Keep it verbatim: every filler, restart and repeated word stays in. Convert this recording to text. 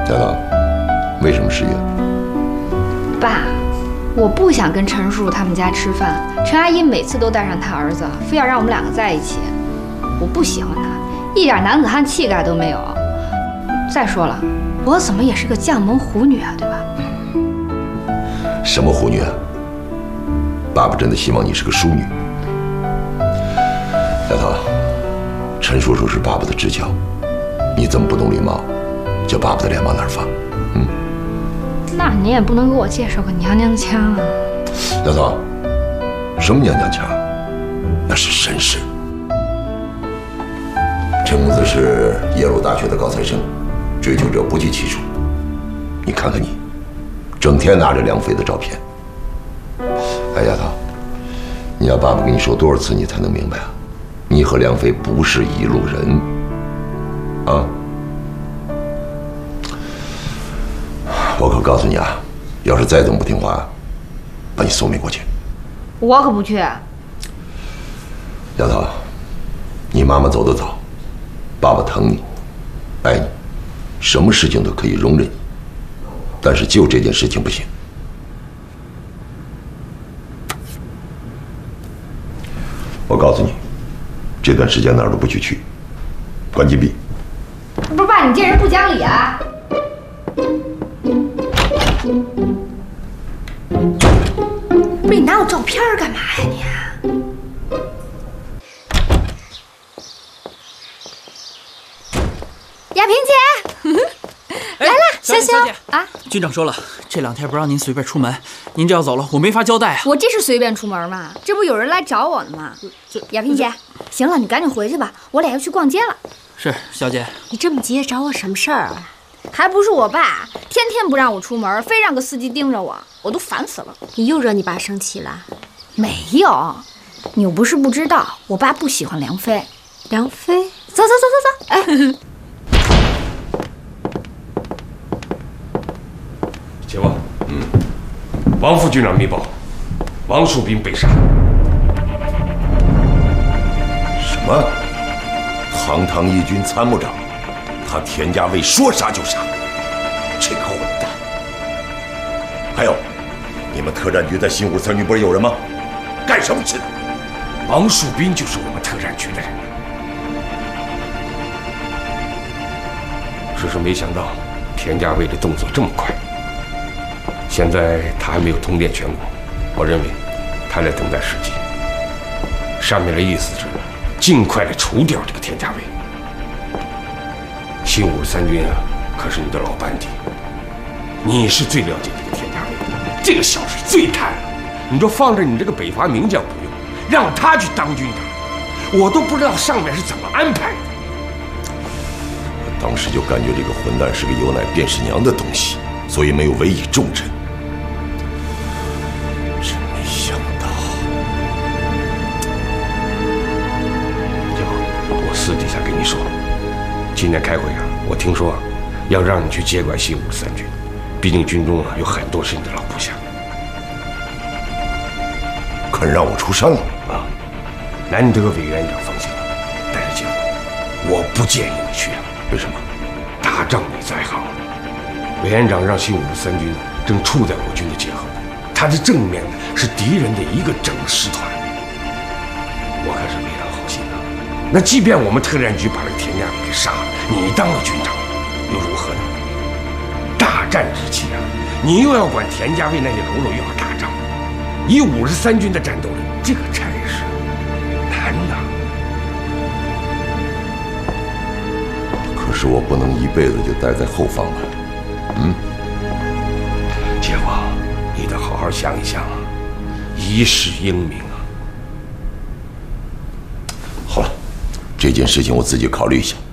佳棠，为什么失约？ 爸，我不想跟陈叔叔他们家吃饭。陈阿姨每次都带上她儿子，非要让我们两个在一起。我不喜欢他，一点男子汉气概都没有。再说了，我怎么也是个将门虎女啊，对吧？ 什么虎女啊？爸爸真的希望你是个淑女。佳棠，陈叔叔是爸爸的至交，你这么不懂礼貌，叫爸爸的脸往哪儿放？嗯？ 那你也不能给我介绍个娘娘腔啊！ 佳棠，什么娘娘腔？那是绅士。陈公子是耶鲁大学的高材生，追求者不计其数。你看看你，整天拿着梁飞的照片。哎，丫头，你要爸爸跟你说多少次，你才能明白啊？你和梁飞不是一路人，啊！我可告诉你啊，要是再这么不听话，把你送美国去。 我可不去。 丫头，你妈妈走得早，爸爸疼你，爱你，什么事情都可以容忍你，但是就这件事情不行。我告诉你，这段时间哪儿都不许去，关禁闭。 不是爸，你这人不讲理啊！不是你拿我照片干嘛呀你？亚萍姐来了， 小香姐啊！ 军长说了，这两天不让您随便出门，您这要走了，我没法交代啊。 我这是随便出门吗？这不有人来找我呢吗？亚萍姐，行了，你赶紧回去吧，我俩要去逛街了。 是，小姐。 你这么急找我什么事儿啊？ 还不是我爸，天天不让我出门，非让个司机盯着我，我都烦死了。 你又惹你爸生气了？ 没有，你又不是不知道，我爸不喜欢梁飞。 梁飞， 走走走走走，哎。 请问，嗯，王副军长密报，王树斌被杀。 什么？堂堂一军参谋长，他田家卫说杀就杀，这个混蛋！还有，你们特战局在新五三军不是有人吗？干什么去了？ 王树斌就是我们特战局的人，只是没想到田家卫的动作这么快。现在他还没有通电全国，我认为他在等待时机。上面的意思是尽快的除掉这个田家卫。新五十三军啊，可是你的老班底，你是最了解这个田家卫的，这个小事最贪了。你说放着你这个北伐名将不用，让他去当军长，我都不知道上面是怎么安排的。 我当时就感觉这个混蛋是个有奶便是娘的东西，所以没有委以重任。真没想到， 我私底下跟你说，今天开会啊，我听说啊，要让你去接管新五十三军，毕竟军中啊有很多是你的老部下。 肯让我出山了啊！难得委员长放心了，但是姐夫，我不建议你去啊。为什么？打仗你在行。委员长让新五十三军正处在我军的结合部，他的正面呢是敌人的一个整师团。我可是非常好心的。那即便我们特战局把这个田家卫给杀了，你当了军长，又如何呢？大战之期啊，你又要管田家卫那些喽啰，又要打仗。以五十三军的战斗力，这个差事难呐。 可是我不能一辈子就待在后方了。嗯， 姐夫，你得好好想一想啊，一世英名啊。 好了，这件事情我自己考虑一下。